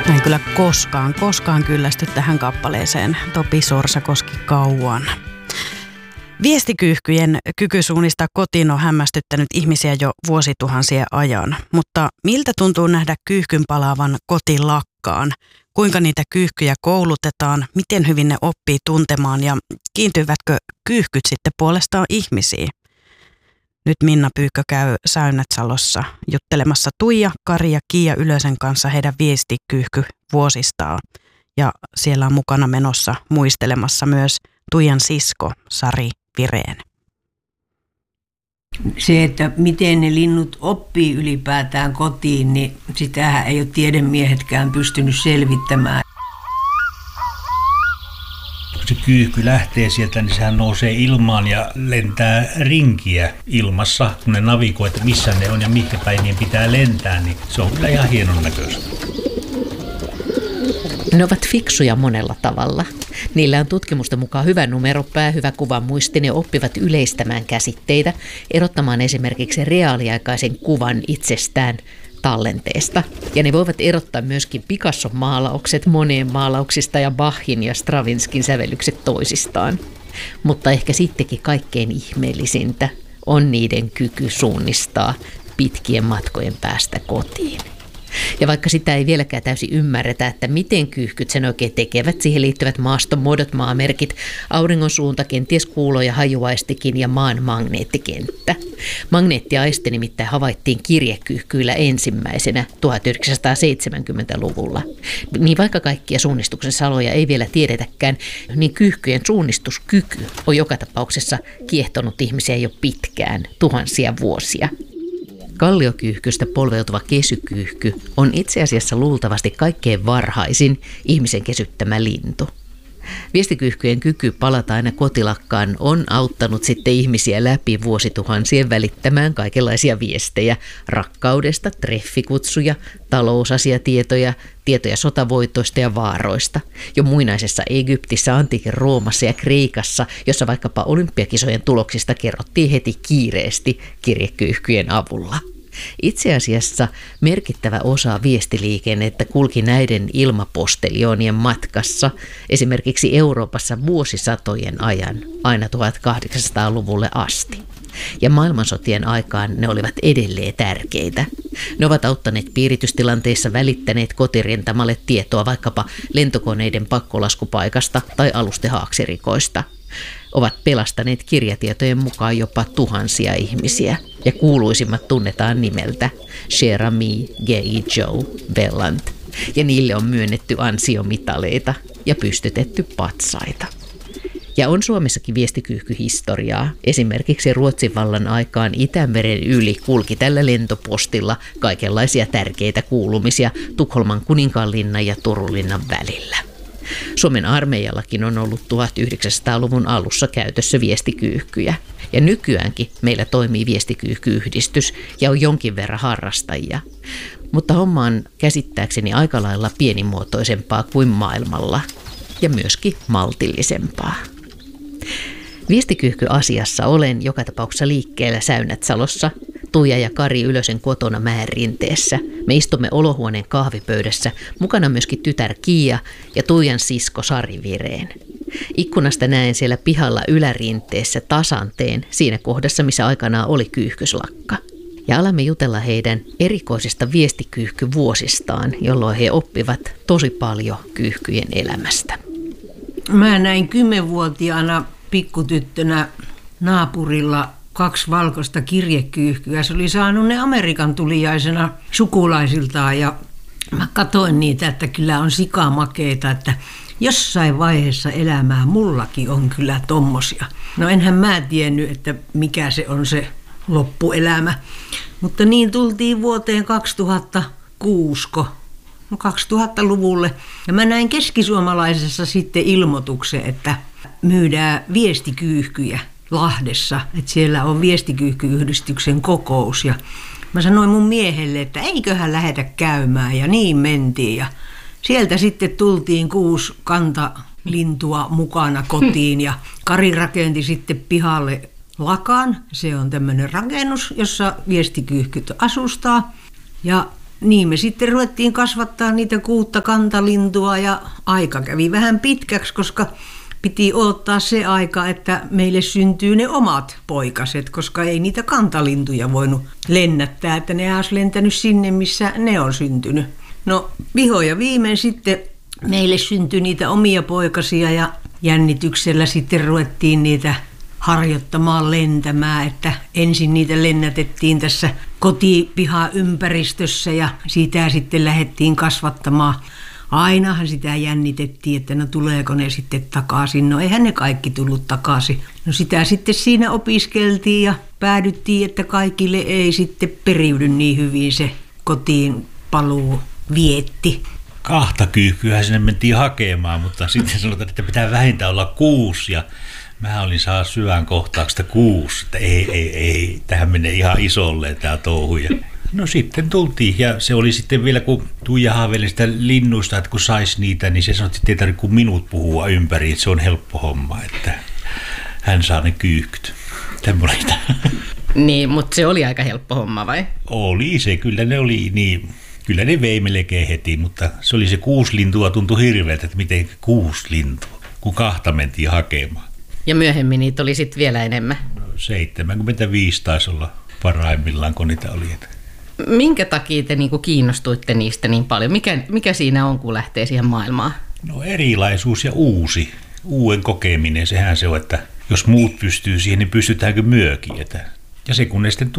Mä en kyllä koskaan kyllästy tähän kappaleeseen. Topi Sorsakoski kauan. Viestikyyhkyjen kyky suunnistaa kotiin on hämmästyttänyt ihmisiä jo vuosituhansien ajan. Mutta miltä tuntuu nähdä kyyhkyn palaavan kotilakkaan? Kuinka niitä kyyhkyjä koulutetaan? Miten hyvin ne oppii tuntemaan ja kiintyvätkö kyyhkyt sitten puolestaan ihmisiin? Nyt Minna Pyykkö käy Säynätsalossa juttelemassa Tuija, Kari ja Kiia Ylösen kanssa heidän viestikyyhky-vuosistaan. Ja siellä on mukana menossa muistelemassa myös Tuijan sisko Sari Vireen. Se, että miten ne linnut oppii ylipäätään kotiin, niin sitähän ei ole tiedemiehetkään pystynyt selvittämään. Kun se kyyhky lähtee sieltä, niin sehän nousee ilmaan ja lentää rinkiä ilmassa, kun ne navigoi, että missä ne on ja mihinkä päin niiden pitää lentää, niin se on kyllä ihan hienon näköistä. Ne ovat fiksuja monella tavalla. Niillä on tutkimusten mukaan hyvä numeropää, hyvä kuvan muisti. Ne oppivat yleistämään käsitteitä, erottamaan esimerkiksi reaaliaikaisen kuvan itsestään tallenteesta. Ja ne voivat erottaa myöskin Picasson maalaukset Moneen maalauksista ja Bachin ja Stravinskin sävellykset toisistaan. Mutta ehkä sittenkin kaikkein ihmeellisintä on niiden kyky suunnistaa pitkien matkojen päästä kotiin. Ja vaikka sitä ei vieläkään täysin ymmärretä, että miten kyyhkyt sen oikein tekevät, siihen liittyvät maastomuodot, maamerkit, auringon suunta, kenties kuulo- ja hajuaistikin ja maan magneettikenttä. Magneettiaisti nimittäin havaittiin kirjekyyhkyillä ensimmäisenä 1970-luvulla. Niin vaikka kaikkia suunnistuksen saloja ei vielä tiedetäkään, niin kyyhkyjen suunnistuskyky on joka tapauksessa kiehtonut ihmisiä jo pitkään, tuhansia vuosia. Kalliokyyhkystä polveutuva kesykyyhky on itse asiassa luultavasti kaikkein varhaisin ihmisen kesyttämä lintu. Viestikyyhkyjen kyky palata aina kotilakkaan on auttanut sitten ihmisiä läpi vuosituhansien välittämään kaikenlaisia viestejä rakkaudesta, treffikutsuja, talousasiatietoja, tietoja sotavoitoista ja vaaroista. Jo muinaisessa Egyptissä, antiikin Roomassa ja Kreikassa, jossa vaikkapa olympiakisojen tuloksista kerrottiin heti kiireesti kirjekyyhkyjen avulla. Itse asiassa merkittävä osa viestiliikennettä kulki näiden ilmapostelioonien matkassa esimerkiksi Euroopassa vuosisatojen ajan, aina 1800-luvulle asti. Ja maailmansotien aikaan ne olivat edelleen tärkeitä. Ne ovat auttaneet piiritystilanteissa, välittäneet kotirintamalle tietoa vaikkapa lentokoneiden pakkolaskupaikasta tai alustehaaksirikoista. Ovat pelastaneet kirjatietojen mukaan jopa tuhansia ihmisiä, ja kuuluisimmat tunnetaan nimeltä Cher Ami, Gay Joe, Bellant, ja niille on myönnetty ansiomitaleita ja pystytetty patsaita. Ja on Suomessakin viestikyyhkyhistoriaa. Esimerkiksi Ruotsin vallan aikaan Itämeren yli kulki tällä lentopostilla kaikenlaisia tärkeitä kuulumisia Tukholman Kuninkaanlinnan ja Turunlinnan välillä. Suomen armeijallakin on ollut 1900-luvun alussa käytössä viestikyyhkyjä. Ja nykyäänkin meillä toimii viestikyyhky-yhdistys ja on jonkin verran harrastajia. Mutta homma on käsittääkseni aika lailla pienimuotoisempaa kuin maailmalla ja myöskin maltillisempaa. Viestikyyhky-asiassa olen joka tapauksessa liikkeellä Säynätsalossa, Tuija ja Kari Ylösen kotona Mäenrinteessä. Me istumme olohuoneen kahvipöydässä, mukana myöskin tytär Kiia ja Tuijan sisko Sari Vireen. Ikkunasta näen siellä pihalla ylärinteessä tasanteen, siinä kohdassa missä aikanaan oli kyyhkyslakka. Ja alamme jutella heidän erikoisista viestikyyhkyvuosistaan, jolloin he oppivat tosi paljon kyyhkyjen elämästä. Mä näin 10-vuotiaana pikkutyttönä naapurilla 2 valkoista kirjekyyhkyä. Se oli saanut ne Amerikan tuliaisena sukulaisiltaan ja mä katsoin niitä, että kyllä on sikamakeita, että jossain vaiheessa elämää mullakin on kyllä tommosia. No enhän mä tiennyt, että mikä se on se loppuelämä, mutta niin tultiin vuoteen 2006, 2000-luvulle. Ja mä näin keskisuomalaisessa sitten ilmoituksen, että myydään viestikyyhkyjä Lahdessa, että siellä on viestikyyhky-yhdistyksen kokous. Ja mä sanoin mun miehelle, että eiköhän lähetä käymään, ja niin mentiin. Ja sieltä sitten tultiin 6 kantalintua mukana kotiin, ja Kari rakenti sitten pihalle lakan. Se on tämmöinen rakennus, jossa viestikyyhkyt asustaa. Ja niin me sitten ruvettiin kasvattaa niitä 6 kantalintua ja aika kävi vähän pitkäksi, koska piti odottaa se aika, että meille syntyy ne omat poikaset, koska ei niitä kantalintuja voinut lennättää, että ne olisi lentänyt sinne, missä ne on syntynyt. No viho ja viimein sitten meille syntyi niitä omia poikasia ja jännityksellä sitten ruvettiin niitä harjoittamaan lentämään, että ensin niitä lennätettiin tässä kotipihaympäristössä ja sitä sitten lähdettiin kasvattamaan. Ainahan sitä jännitettiin, että no tuleeko ne sitten takaisin. No eihän ne kaikki tullut takaisin. No sitä sitten siinä opiskeltiin ja päädyttiin, että kaikille ei sitten periydy niin hyvin se kotiin paluu vietti. 2 kyyhkyähän sinne mentiin hakemaan, mutta sitten sanotaan, että pitää vähintään olla 6 ja mä olin saa syvän kohtauksesta 6, että ei, tähän menee ihan isolle tämä touhu. No sitten tultiin ja se oli sitten vielä, kun Tuija haaveili sitä linnuista, että kun sais niitä, niin se sanoi, että ei tarvitse kuin minut puhua ympäri, että se on helppo homma, että hän saa ne kyyhkyt. Niin, mutta se oli aika helppo homma vai? Oli se, kyllä ne oli niin. Kyllä ne vei melkein heti, mutta se oli se 6 lintua, tuntui hirveältä, että miten 6 lintua, kun 2 mentiin hakemaan. Ja myöhemmin niitä oli sitten vielä enemmän? No, 75 taisi olla parhaimmillaan, kun niitä oli. Minkä takia te niinku kiinnostuitte niistä niin paljon? Mikä siinä on, kun lähtee siihen maailmaan? No erilaisuus ja uuden kokeminen, sehän se on, että jos muut pystyy siihen, niin pystytäänkö myökin. Ja se kun ne sitten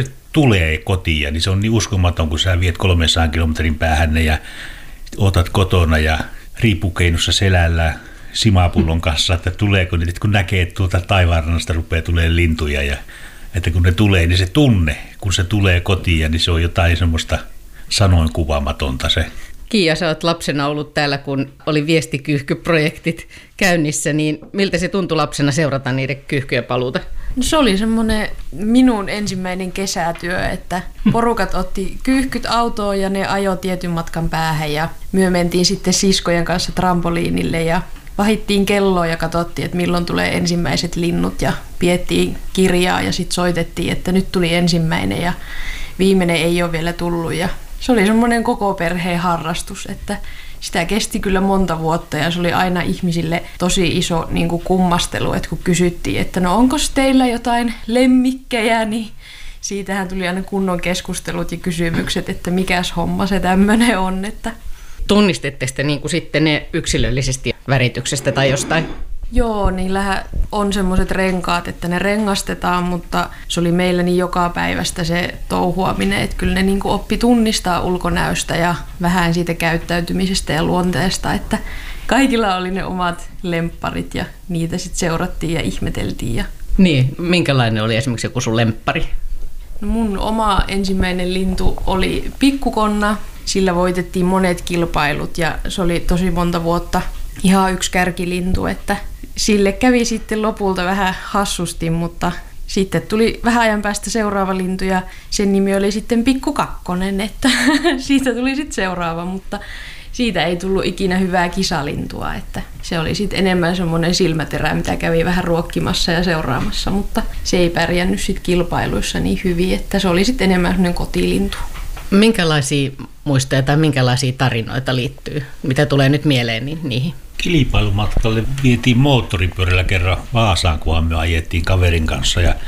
tulee kotiin, niin se on niin uskomaton, kun sä viet 300 kilometrin päähän ja otat kotona ja riippukeinossa selällä simapullon kanssa, että tuleeko niitä, kun näkee, että tuolta taivaanrannasta rupeaa tulemaan lintuja ja että kun ne tulee, niin se tunne, kun se tulee kotiin, niin se on jotain semmoista sanoin kuvaamatonta se. Kiia, sä oot lapsena ollut täällä, kun oli viestikyyhkyprojektit käynnissä, niin miltä se tuntui lapsena seurata niiden kyyhkyjen paluuta? No se oli semmoinen minun ensimmäinen kesätyö, että porukat otti kyyhkyt autoon ja ne ajoi tietyn matkan päähän ja me mentiin sitten siskojen kanssa trampoliinille ja vahittiin kelloa ja katsottiin, että milloin tulee ensimmäiset linnut ja piettiin kirjaa ja sitten soitettiin, että nyt tuli ensimmäinen ja viimeinen ei ole vielä tullut ja se oli semmoinen koko perheen harrastus, että sitä kesti kyllä monta vuotta ja se oli aina ihmisille tosi iso niin kuin kummastelu, että kun kysyttiin, että no onko teillä jotain lemmikkejä, niin siitähän tuli aina kunnon keskustelut ja kysymykset, että mikäs homma se tämmöinen on. Että tunnistette sitten niin kuin sitten ne yksilöllisesti värityksestä tai jostain? Joo, niillähän on semmoiset renkaat, että ne rengastetaan, mutta se oli meillä niin joka päivästä se touhuaminen, että kyllä ne niin kuin oppi tunnistaa ulkonäöstä ja vähän siitä käyttäytymisestä ja luonteesta, että kaikilla oli ne omat lempparit ja niitä sitten seurattiin ja ihmeteltiin. Niin, minkälainen oli esimerkiksi joku sun lemppari? No mun oma ensimmäinen lintu oli pikkukonna, sillä voitettiin monet kilpailut ja se oli tosi monta vuotta ihan yksi kärkilintu, että sille kävi sitten lopulta vähän hassusti, mutta sitten tuli vähän ajan päästä seuraava lintu ja sen nimi oli sitten Pikku Kakkonen, että siitä tuli sitten seuraava, mutta siitä ei tullut ikinä hyvää kisalintua, että se oli sitten enemmän semmoinen silmäterä, mitä kävi vähän ruokkimassa ja seuraamassa, mutta se ei pärjännyt sitten kilpailuissa niin hyvin, että se oli sitten enemmän semmoinen kotilintu. Minkälaisia muistoja tai minkälaisia tarinoita liittyy, mitä tulee nyt mieleen niihin? Kilpailumatkalle vietiin moottoripyörällä kerran Vaasaan, kunhan me ajettiin kaverin kanssa ja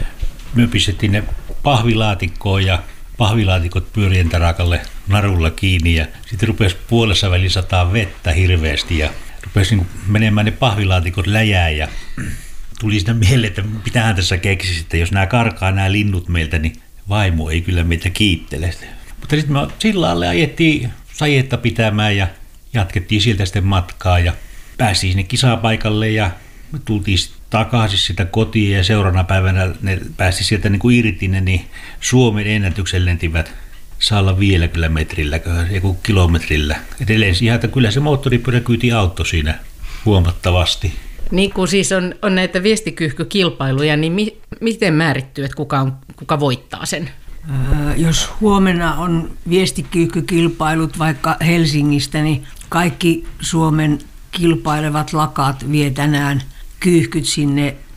me pistettiin ne pahvilaatikkoon ja pahvilaatikot pyörien tarakalle narulla kiinni ja sitten rupesi puolessa väliin sataa vettä hirveästi ja rupesi niin menemään ne pahvilaatikot läjään ja tuli siinä mieleen, että mitähän tässä keksisi, että jos nämä karkaa nämä linnut meiltä, niin vaimo ei kyllä meitä kiittele. Mutta sitten me sillalle ajettiin sajetta pitämään ja jatkettiin sieltä sitten matkaa ja päästiin sinne kisapaikalle ja me tultiin takaisin sitä kotiin ja seuraavana päivänä ne päästi sieltä niin kuin irti ne, niin Suomen ennätyksen lentivät 100 kilometrillä, joku kilometrillä. Edelleen ihan, että kyllä se moottoripyöräkyyti auttoi siinä huomattavasti. Niin kuin siis on näitä viestikyyhkykilpailuja, niin miten määrittyy, että kuka voittaa sen? Jos huomenna on viestikyyhkykilpailut vaikka Helsingistä, niin kaikki Suomen kilpailevat lakat vie tänään kyyhkyt sinne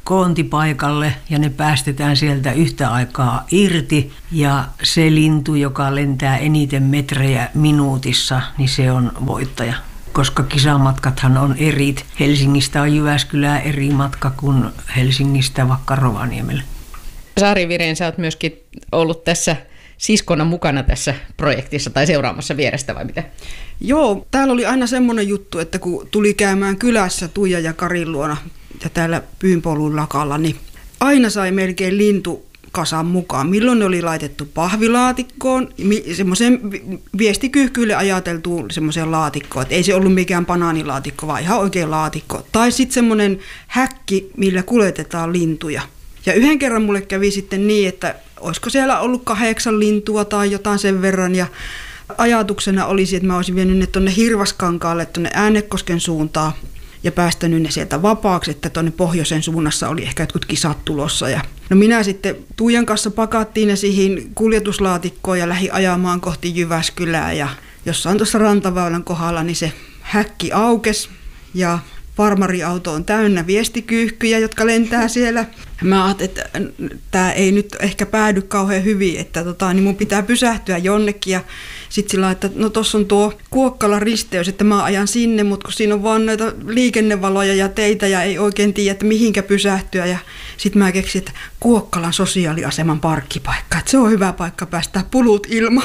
koontipaikalle ja ne päästetään sieltä yhtä aikaa irti. Ja se lintu, joka lentää eniten metrejä minuutissa, niin se on voittaja. Koska kisamatkathan on erit. Helsingistä on Jyväskylään eri matka kuin Helsingistä vaikka Rovaniemelle. Sari Virén, sä oot myöskin ollut tässä siskona mukana tässä projektissa tai seuraamassa vierestä vai mitä? Joo, täällä oli aina semmoinen juttu, että kun tuli käymään kylässä Tuija ja Karin luona ja täällä Pyynpolun lakalla, niin aina sai melkein lintukasan mukaan. Milloin ne oli laitettu pahvilaatikkoon, semmoiseen viestikyyhkyille ajateltuun semmoiseen laatikkoon, että ei se ollut mikään banaanilaatikko, vaan ihan oikein laatikko. Tai sitten semmoinen häkki, millä kuljetetaan lintuja. Ja yhden kerran mulle kävi sitten niin, että olisiko siellä ollut 8 lintua tai jotain sen verran. Ja ajatuksena olisi, että mä olisin vienyt ne tuonne Hirvaskankaalle, tuonne Äänekosken suuntaan ja päästänyt ne sieltä vapaaksi, että tuonne pohjoisen suunnassa oli ehkä jotkut kisat tulossa. Ja no minä sitten Tuijan kanssa pakattiin ne siihen kuljetuslaatikkoon ja lähdin ajamaan kohti Jyväskylää. Ja jossain tuossa rantaväylän kohdalla niin se häkki aukesi ja farmariauto on täynnä viestikyyhkyjä, jotka lentää siellä. Mä ajattelin, että tämä ei nyt ehkä päädy kauhean hyvin, että niin mun pitää pysähtyä jonnekin. Ja sitten sillä että no tossa on tuo Kuokkalan risteys, että mä ajan sinne, mutta kun siinä on vaan noita liikennevaloja ja teitä ja ei oikein tiedä, että mihinkä pysähtyä. Ja sitten mä keksin, että Kuokkalan sosiaaliaseman parkkipaikka, että se on hyvä paikka päästää pulut ilmaan.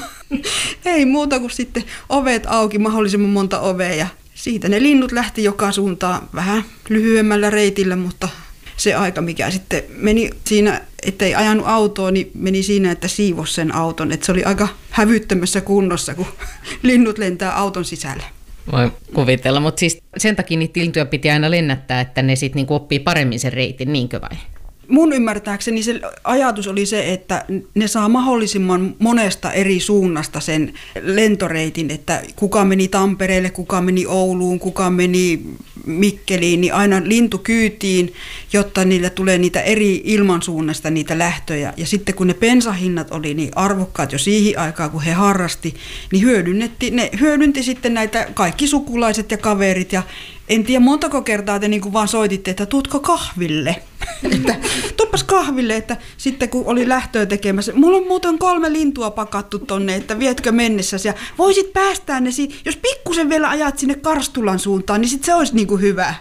Ei muuta kuin sitten ovet auki, mahdollisimman monta ovea. Siitä ne linnut lähti joka suuntaan vähän lyhyemmällä reitillä, mutta se aika, mikä sitten meni siinä, ettei ajanut autoa, niin meni siinä, että siivosi sen auton. Että se oli aika hävyttömässä kunnossa, kun linnut lentää auton sisälle. Voi kuvitella, mutta siis sen takia niitä lintuja piti aina lennättää, että ne sitten niinku oppii paremmin sen reitin, niinkö vai? Mun ymmärtääkseni se ajatus oli se, että ne saa mahdollisimman monesta eri suunnasta sen lentoreitin, että kuka meni Tampereelle, kuka meni Ouluun, kuka meni Mikkeliin, niin aina lintukyytiin, jotta niille tulee niitä eri ilmansuunnasta niitä lähtöjä. Ja sitten kun ne bensahinnat oli niin arvokkaat jo siihen aikaan, kun he harrasti, niin ne hyödynti sitten näitä kaikki sukulaiset ja kaverit ja en tiedä montako kertaa te niin vaan soititte, että tuutko kahville? Että tuuppas kahville, että sitten kun oli lähtöä tekemässä, mulla on muuten 3 lintua pakattu tonne, että vietkö mennessäsi ja voisit päästää ne siitä, jos pikkusen vielä ajat sinne Karstulan suuntaan, niin sitten se olisi niin kuin hyvä.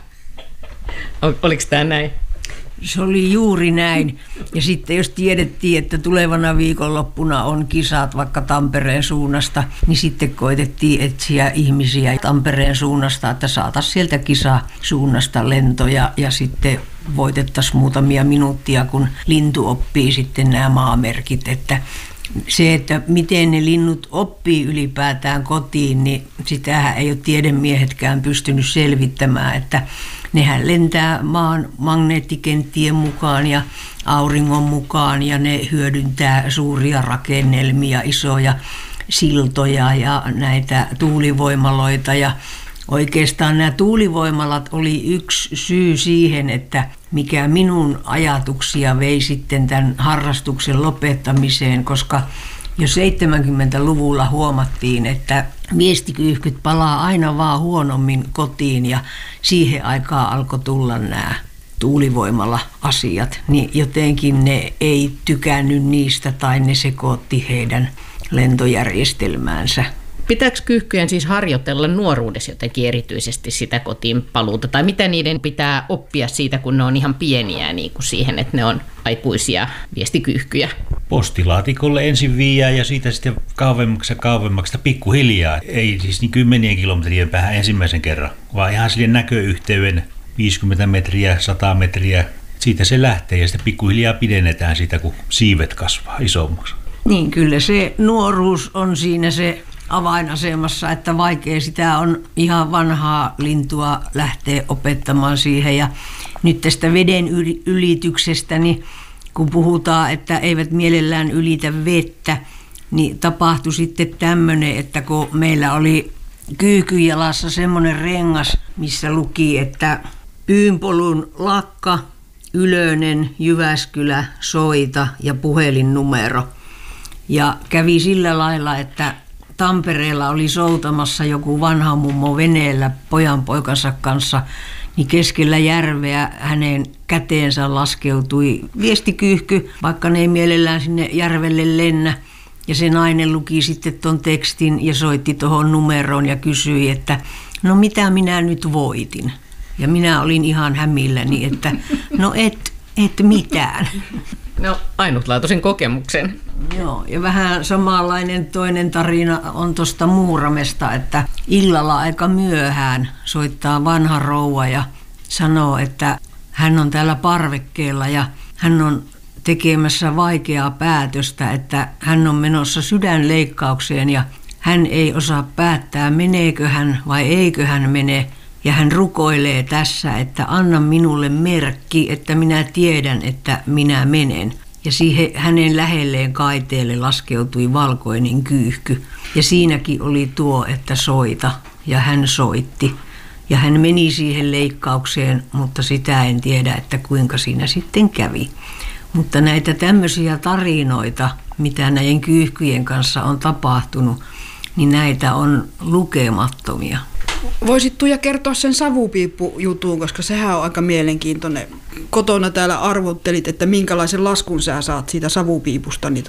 Oliko tämä näin? Se oli juuri näin. Ja sitten jos tiedettiin, että tulevana viikonloppuna on kisat vaikka Tampereen suunnasta, niin sitten koitettiin etsiä ihmisiä Tampereen suunnasta, että saataisiin sieltä kisasuunnasta lentoja ja sitten voitettaisiin muutamia minuuttia, kun lintu oppii sitten nämä maamerkit, että se, että miten ne linnut oppii ylipäätään kotiin, niin sitähän ei ole tiedemiehetkään pystynyt selvittämään, että nehän lentää maan magneettikenttien mukaan ja auringon mukaan ja ne hyödyntää suuria rakennelmia, isoja siltoja ja näitä tuulivoimaloita ja oikeastaan nämä tuulivoimalat oli yksi syy siihen, että mikä minun ajatuksia vei sitten tämän harrastuksen lopettamiseen, koska jo 70-luvulla huomattiin, että viestikyyhkyt palaa aina vaan huonommin kotiin ja siihen aikaan alkoi tulla nämä tuulivoimala-asiat, niin jotenkin ne ei tykännyt niistä tai ne sekoitti heidän lentojärjestelmäänsä. Pitääkö kyyhkyjen siis harjoitella nuoruudessa jotenkin erityisesti sitä kotiin paluuta? Tai mitä niiden pitää oppia siitä, kun ne on ihan pieniä niin kuin siihen, että ne on aikuisia viestikyyhkyjä? Postilaatikolle ensin viiää ja siitä sitten kauemmaksi pikkuhiljaa. Ei siis niin 10 kilometrien päähän ensimmäisen kerran, vaan ihan sille näköyhteyden 50 metriä, 100 metriä. Siitä se lähtee ja sitten pikkuhiljaa pidennetään sitä, kun siivet kasvaa isommaksi. Niin kyllä se nuoruus on siinä se avainasemassa, että vaikea sitä on ihan vanhaa lintua lähteä opettamaan siihen. Ja nyt tästä veden ylityksestä, niin kun puhutaan, että eivät mielellään ylitä vettä, niin tapahtui sitten tämmöinen, että kun meillä oli Kyykyjalassa semmoinen rengas, missä luki, että Pyynpolun lakka, Ylönen, Jyväskylä, soita ja puhelinnumero. Ja kävi sillä lailla, että Tampereella oli soutamassa joku vanha mummo veneellä pojanpoikansa kanssa niin keskellä järveä hänen käteensä laskeutui viestikyyhky, vaikka ne ei mielellään sinne järvelle lennä. Ja se nainen luki sitten ton tekstin ja soitti tuohon numeroon ja kysyi, että no mitä minä nyt voitin. Ja minä olin ihan hämilläni, että no et mitään. No ainutlaatuisen kokemuksen. Joo, ja vähän samanlainen toinen tarina on tuosta Muuramesta, että illalla aika myöhään soittaa vanha rouva ja sanoo, että hän on täällä parvekkeella ja hän on tekemässä vaikeaa päätöstä, että hän on menossa sydänleikkaukseen ja hän ei osaa päättää, meneekö hän vai eikö hän mene. Ja hän rukoilee tässä, että anna minulle merkki, että minä tiedän, että minä menen. Ja siihen hänen lähelleen kaiteelle laskeutui valkoinen kyyhky. Ja siinäkin oli tuo, että soita. Ja hän soitti. Ja hän meni siihen leikkaukseen, mutta sitä en tiedä, että kuinka siinä sitten kävi. Mutta näitä tämmöisiä tarinoita, mitä näiden kyyhkyjen kanssa on tapahtunut, niin näitä on lukemattomia. Voisit Tuija kertoa sen savupiippujutun, koska sehän on aika mielenkiintoinen. Kotona täällä arvottelit, että minkälaisen laskun sä saat siitä savupiipusta. Niin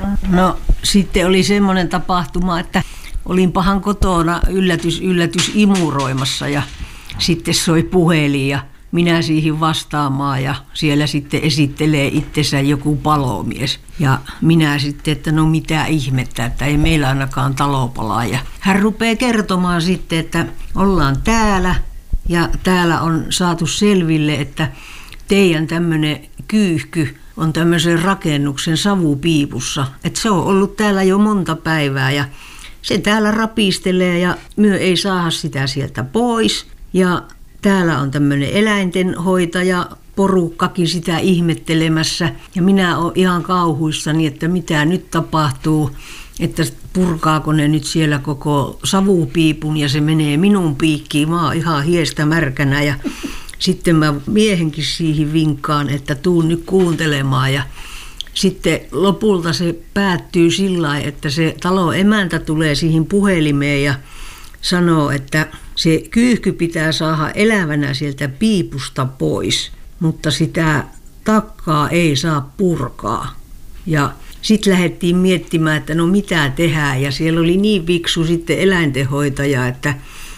No sitten oli semmoinen tapahtuma, että olinpahan kotona yllätys imuroimassa ja sitten soi puhelin ja minä siihen vastaamaan ja siellä sitten esittelee itsensä joku palomies. Ja minä sitten, että no mitä ihmettä, että ei meillä ainakaan talo palaa. Ja hän rupeaa kertomaan sitten, että ollaan täällä ja täällä on saatu selville, että teidän tämmöinen kyyhky on tämmöisen rakennuksen savupiipussa. Että se on ollut täällä jo monta päivää ja se täällä rapistelee ja myö ei saada sitä sieltä pois. Ja täällä on tämmöinen eläintenhoitaja, porukkakin sitä ihmettelemässä. Ja minä olen ihan kauhuissani, että mitä nyt tapahtuu, että purkaako ne nyt siellä koko savupiipun ja se menee minun piikkiin. Mä oon ihan hiestä märkänä ja sitten mä miehenkin siihen vinkkaan, että tuun nyt kuuntelemaan. Ja sitten lopulta se päättyy sillä lailla, että se talon emäntä tulee siihen puhelimeen ja sanoo, että se kyyhky pitää saada elävänä sieltä piipusta pois, mutta sitä takkaa ei saa purkaa. Ja sitten lähdettiin miettimään, että no mitä tehdään. Ja siellä oli niin viksu sitten eläintenhoitaja, että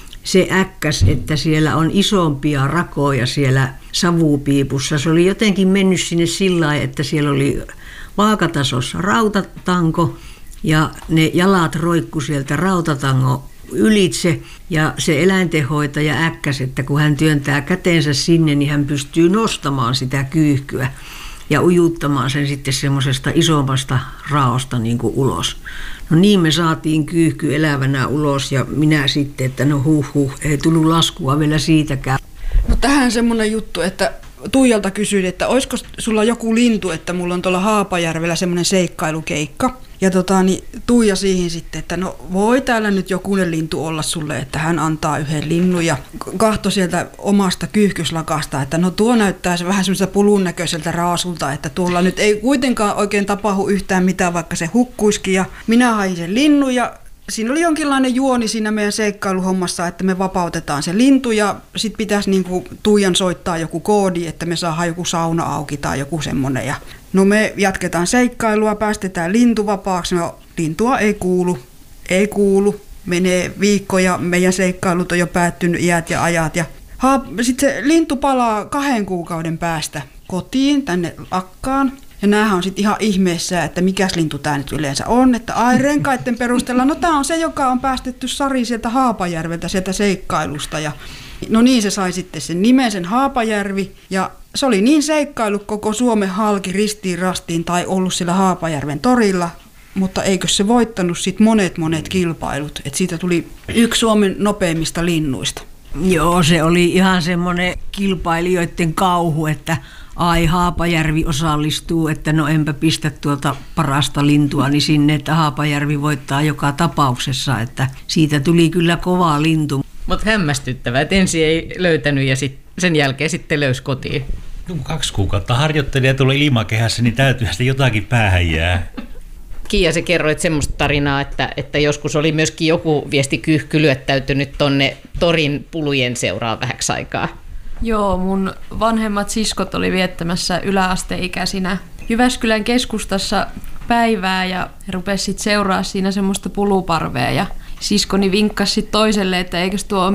se äkkäs, että siellä on isompia rakoja siellä savupiipussa. Se oli jotenkin mennyt sinne sillä lailla, että siellä oli vaakatasossa rautatanko ja ne jalat roikku sieltä rautatangon ylitse ja se eläintenhoitaja äkkäs, että kun hän työntää käteensä sinne, niin hän pystyy nostamaan sitä kyyhkyä ja ujuttamaan sen sitten semmoisesta isommasta raosta niin kuin ulos. No niin me saatiin kyyhky elävänä ulos ja minä sitten, että no ei tullut laskua vielä siitäkään. No tähän semmoinen juttu, että Tuijalta kysyin, että olisiko sulla joku lintu, että mulla on tuolla Haapajärvellä semmoinen seikkailukeikka. Ja niin Tuija siihen sitten, että no voi täällä nyt jokunen lintu olla sulle, että hän antaa yhden linnun ja kahtoi sieltä omasta kyyhkyslakasta, että no tuo näyttää vähän semmoiselta pulun näköiseltä raasulta, että tuolla nyt ei kuitenkaan oikein tapahdu yhtään mitään, vaikka se hukkuisikin. Ja minä hain sen linnun ja siinä oli jonkinlainen juoni siinä meidän seikkailuhommassa, että me vapautetaan se lintu ja sitten pitäisi niinku Tuijan soittaa joku koodi, että me saadaan joku sauna auki tai joku semmoinen. Ja no me jatketaan seikkailua, päästetään lintu vapaaksi. No lintua ei kuulu. Menee viikko ja meidän seikkailut on jo päättynyt iät ja ajat. Ja sitten se lintu palaa 2 kuukauden päästä kotiin tänne lakkaan. Ja näähän on sitten ihan ihmeessä, että mikäs lintu tämä nyt yleensä on. Että renkaiden perusteella, no tämä on se, joka on päästetty Sari sieltä Haapajärveltä, sieltä seikkailusta. Ja no niin se sai sitten sen nimen, sen Haapajärvi. Ja se oli niin seikkailu koko Suomen halki ristiin rastiin tai ollut siellä Haapajärven torilla. Mutta eikö se voittanut sitten monet kilpailut. Että siitä tuli yksi Suomen nopeimmista linnuista. Joo, se oli ihan semmoinen kilpailijoiden kauhu, että Haapajärvi osallistuu, että no enpä pistä tuota parasta lintuani sinne, että Haapajärvi voittaa joka tapauksessa, että siitä tuli kyllä kova lintu. Mutta hämmästyttävää, että ensin ei löytänyt ja sen jälkeen sitten löysi kotiin. Kun 2 kuukautta harjoittelija tuli ilmakehässä, niin täytyyhän sitä jotakin päähän jää. Kiia, sä kerroit semmoista tarinaa, että joskus oli myöskin joku viestikyyhky lyöttäytynyt tonne torin pulujen seuraan vähäksi aikaa. Joo, mun vanhemmat siskot oli viettämässä yläasteikäisinä Jyväskylän keskustassa päivää ja rupesi sitten seuraa siinä semmoista puluparvea ja siskoni vinkkasi toiselle, että eikös tuo